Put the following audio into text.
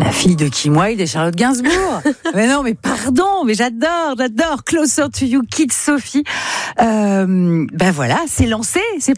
La fille de Kim Wilde et Charlotte Gainsbourg. Mais non, mais pardon, mais j'adore. Closer to You, Kid Sophie. Ben voilà, c'est lancé, c'est